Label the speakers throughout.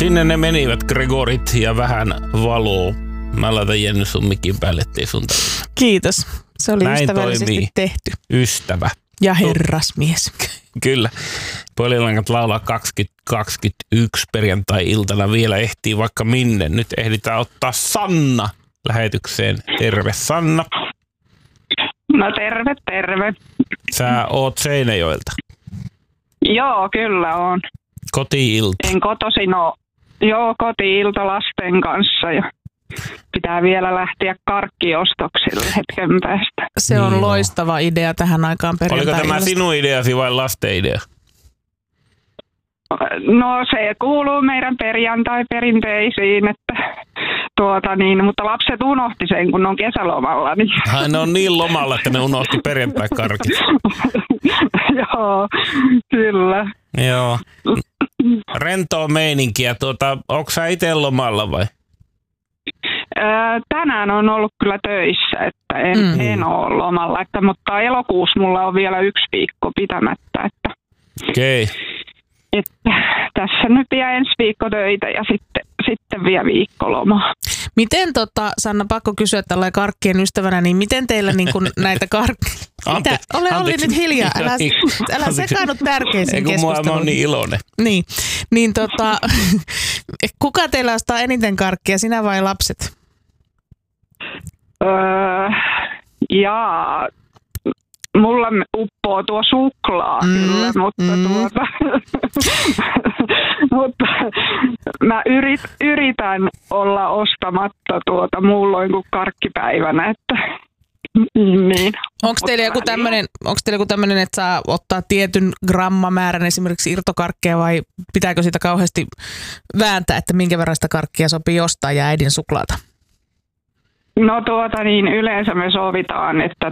Speaker 1: Sinne ne menivät, Gregorit, ja vähän valoa. Mä laitan Jenny sun mikin päälle, ettei sun tarvitse.
Speaker 2: Kiitos. Se oli
Speaker 1: Näin
Speaker 2: ystävällisesti
Speaker 1: toimii
Speaker 2: tehty.
Speaker 1: Ystävä.
Speaker 2: Ja herrasmies.
Speaker 1: Kyllä. Pelilangat laulaa 2021 perjantai-iltana. Vielä ehtii vaikka minne. Nyt ehditään ottaa Sanna lähetykseen. Terve, Sanna.
Speaker 3: No terve.
Speaker 1: Sä oot Seinäjoelta.
Speaker 3: Joo, kyllä on.
Speaker 1: Koti-ilta.
Speaker 3: En kotoisin ole. Joo, koti-ilta lasten kanssa ja pitää vielä lähteä karkkiostoksille hetken päästä.
Speaker 2: Se on loistava idea tähän aikaan perjantai-illasta.
Speaker 1: Oliko tämä sinun ideasi vai lasten idea?
Speaker 3: No se kuuluu meidän perjantai-perinteisiin, että mutta lapset unohti sen, kun on kesälomalla. Niin.
Speaker 1: Ne on niin lomalla, että ne unohti perjantai-karkit.
Speaker 3: Joo, kyllä.
Speaker 1: Joo. Rentoa meininkiä. Onko sä itse lomalla vai?
Speaker 3: Tänään on ollut kyllä töissä, että en ole lomalla, mutta elokuussa mulla on vielä 1 viikko pitämättä.
Speaker 1: Okei.
Speaker 3: Että tässä nyt vielä ensi viikko töitä ja sitten vielä viikko lomaa.
Speaker 2: Miten Sanna, pakko kysyä tällä karkkien ystävänä, niin miten teillä niin kun näitä karkkeja... Ole nyt hiljaa, älä sekaannut tärkeisiin keskusteluun.
Speaker 1: Mä oon niin iloinen.
Speaker 2: Niin kuka teillä ostaa eniten karkkia, sinä vai lapset?
Speaker 3: Jaa, mulla uppoo tuo suklaa kyllä, mutta mä yritän olla ostamatta muulloin kuin karkkipäivänä, että niin.
Speaker 2: Onko teillä joku tämmöinen, että saa ottaa tietyn grammamäärän esimerkiksi irtokarkkeja vai pitääkö sitä kauheasti vääntää, että minkä verran sitä karkkia sopii ostaa ja äidin suklaata?
Speaker 3: No yleensä me sovitaan, että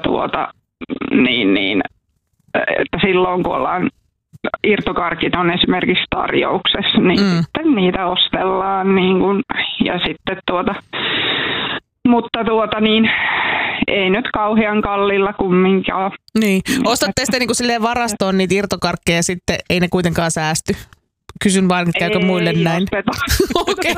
Speaker 3: että silloin kun ollaan irtokarkit on esimerkiksi tarjouksessa, niin sitten niitä ostellaan niin kun, ja sitten mutta ei nyt kauhean kallilla kumminkaan.
Speaker 2: Niin. Ostatte sitten niin silleen varastoon niitä irtokarkkeja ja sitten ei ne kuitenkaan säästy? Kysyn vaan, että käykö muille näin? Okei.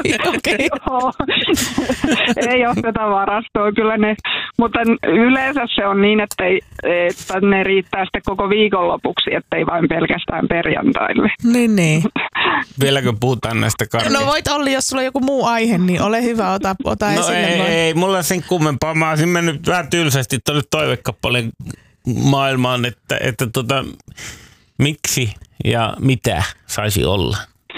Speaker 3: Ei osteta varastoa kyllä ne, mutta yleensä se on niin, että ne riittää sitten koko viikonlopuksi, ettei vain pelkästään perjantaille.
Speaker 2: Niin.
Speaker 1: Vieläkö puhutaan näistä karkeista?
Speaker 2: No voit Olli, jos sulla on joku muu aihe, niin ole hyvä, ota esille.
Speaker 1: No ei, mulla on sen kummempaa. Mä olisin mennyt vähän tylsästi tuonne toivekappaleen maailmaan, että miksi ja mitä saisi olla?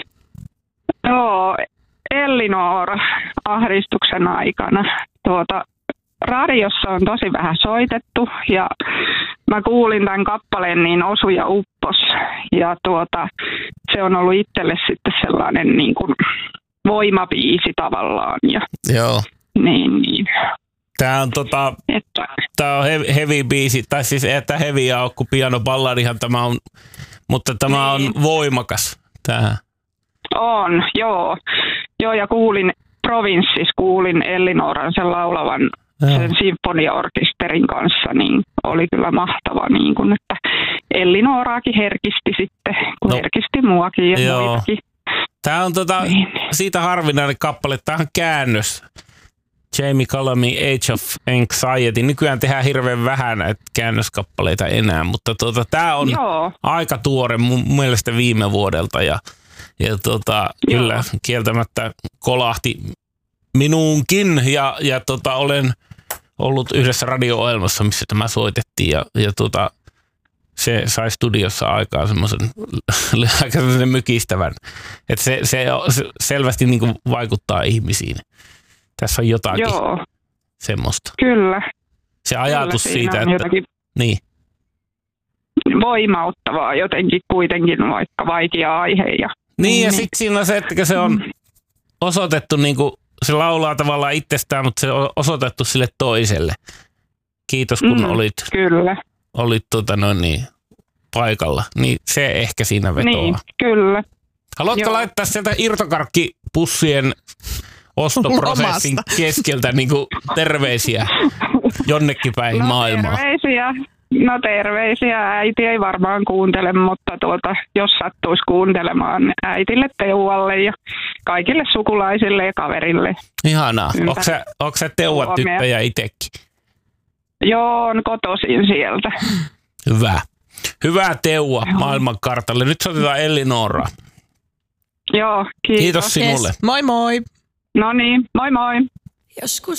Speaker 3: Joo, Ellinora ahdistuksen aikana. Radiossa on tosi vähän soitettu ja mä kuulin tämän kappaleen, niin osui ja uppos. Ja se on ollut itselle sitten sellainen niin kuin voimabiisi tavallaan. Ja,
Speaker 1: joo.
Speaker 3: Niin.
Speaker 1: Tämä on, tää on heavy biisi, tai siis ei tämä heavy ole kuin pianoballadihan tämä on, mutta tämä on voimakas tähän.
Speaker 3: On, joo. Joo, ja kuulin Ellinoran sen laulavan sen sinfoniaorkesterin kanssa, niin oli kyllä mahtava, niin kun, että Ellinoraakin herkisti sitten, kun herkisti muakin ja muitakin.
Speaker 1: Tämä on siitä harvinainen kappale, tämä on käännös. Jamie Cullum, Age of Anxiety. Nykyään tehdään hirveän vähän näitä käännöskappaleita enää, mutta tämä on aika tuore mun mielestä viime vuodelta ja kyllä kieltämättä kolahti minuunkin ja olen ollut yhdessä radio-ohjelmassa, missä tämä soitettiin ja se sai studiossa aikaan semmoisen mykistävän, että se selvästi niin kuin vaikuttaa ihmisiin. Tässä on jotakin semmoista.
Speaker 3: Kyllä.
Speaker 1: Se ajatus kyllä, siitä, että niin.
Speaker 3: Voimauttavaa jotenkin kuitenkin, vaikka vaikea aihe.
Speaker 1: Niin, ja sitten siinä on se, että se on osoitettu, niin kuin, se laulaa tavallaan itsestään, mutta se on osoitettu sille toiselle. Kiitos, kun olit paikalla. Niin se ehkä siinä vetoaa.
Speaker 3: Niin, kyllä.
Speaker 1: Haluatko laittaa sieltä irtokarkkipussien ostoprosessin keskeltä niin kuin terveisiä jonnekin päin maailmaa?
Speaker 3: Terveisiä. Äiti ei varmaan kuuntele, mutta jos sattuisi kuuntelemaan äitille Teualle ja kaikille sukulaisille ja kaverille.
Speaker 1: Ihanaa. Onko sä Teuvan
Speaker 3: Suomea.
Speaker 1: tyttöjä itsekin?
Speaker 3: Joo, on kotoisin sieltä.
Speaker 1: Hyvä. Hyvää Teua maailmankartalle. Nyt soitetaan Ellinora.
Speaker 3: Joo, kiitos.
Speaker 1: Kiitos sinulle.
Speaker 2: Yes. Moi moi!
Speaker 3: No niin, moi moi.
Speaker 4: Joskus